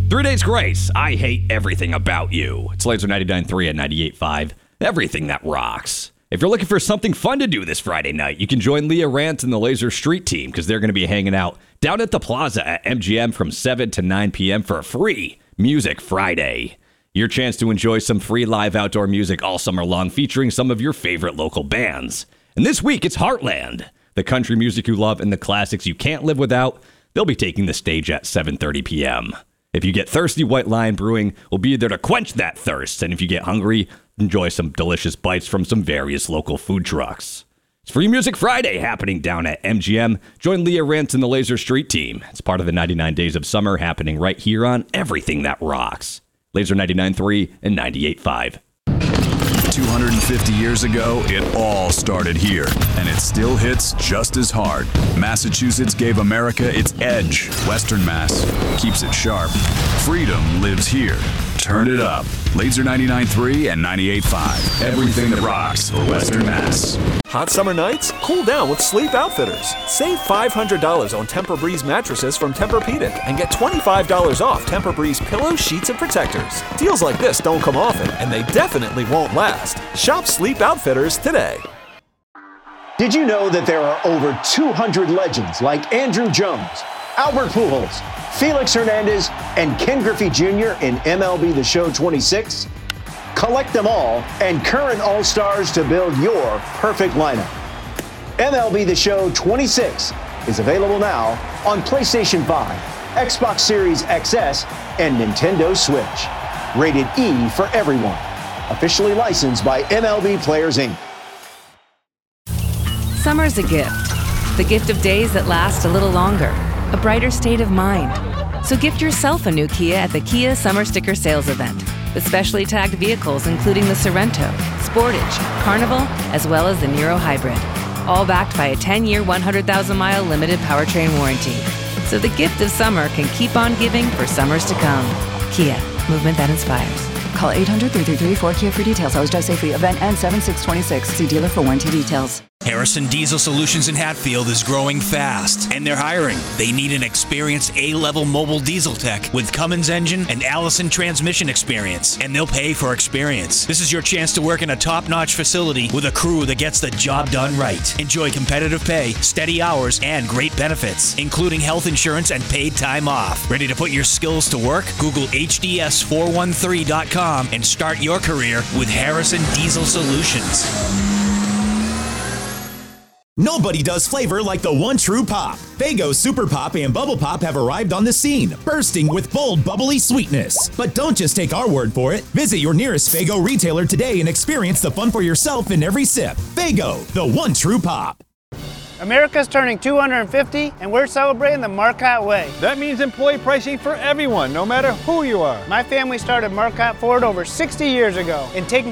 3 Days Grace, I Hate Everything About You. It's Laser 99.3 and 98.5, everything that rocks. If you're looking for something fun to do this Friday night, you can join Leah Rant and the Laser Street Team because they're going to be hanging out down at the Plaza at MGM from 7 to 9 p.m. for a free Music Friday. Your chance to enjoy some free live outdoor music all summer long featuring some of your favorite local bands. And this week, it's Heartland, the country music you love and the classics you can't live without. They'll be taking the stage at 7:30 p.m. If you get thirsty, White Lion Brewing will be there to quench that thirst. And if you get hungry, enjoy some delicious bites from some various local food trucks. It's Free Music Friday happening down at MGM. Join Leah Rant and the Laser Street Team. It's part of the 99 Days of Summer happening right here on Everything That Rocks. Laser 99.3 and 98.5. 250 years ago, it all started here, and it still hits just as hard. Massachusetts gave America its edge. Western Mass keeps it sharp. Freedom lives here. Turn it up. Laser 99.3 and 98.5. Everything that rocks for Western Mass. Hot summer nights? Cool down with Sleep Outfitters. Save $500 on Tempur-Breeze mattresses from Tempur-Pedic and get $25 off Tempur-Breeze pillows, sheets, and protectors. Deals like this don't come often, and they definitely won't last. Shop Sleep Outfitters today. Did you know that there are over 200 legends like Andrew Jones, Albert Pujols, Felix Hernandez, and Ken Griffey Jr. in MLB The Show 26? Collect them all and current All-Stars to build your perfect lineup. MLB The Show 26 is available now on PlayStation 5, Xbox Series XS, and Nintendo Switch. Rated E for everyone. Officially licensed by MLB Players, Inc. Summer's a gift. The gift of days that last a little longer. A brighter state of mind. So gift yourself a new Kia at the Kia Summer Sticker Sales Event. With specially tagged vehicles including the Sorrento, Sportage, Carnival, as well as the Niro Hybrid. All backed by a 10-year, 100,000-mile limited powertrain warranty. So the gift of summer can keep on giving for summers to come. Kia, movement that inspires. Call 800-333-4KIA for details. Always drive safely. Event ends 7/6/26. See dealer for warranty details. Harrison Diesel Solutions in Hatfield is growing fast, and they're hiring. They need an experienced A-level mobile diesel tech with Cummins engine and Allison transmission experience, and they'll pay for experience. This is your chance to work in a top-notch facility with a crew that gets the job done right. Enjoy competitive pay, steady hours, and great benefits, including health insurance and paid time off. Ready to put your skills to work? Google hds413.com and start your career with Harrison Diesel Solutions. Nobody does flavor like the one true pop. Faygo Super Pop and Bubble Pop have arrived on the scene, bursting with bold, bubbly sweetness. But don't just take our word for it. Visit your nearest Faygo retailer today and experience the fun for yourself in every sip. Faygo, the one true pop. America's turning 250, and we're celebrating the Marcotte way. That means employee pricing for everyone, no matter who you are. My family started Marcotte Ford over 60 years ago, and taking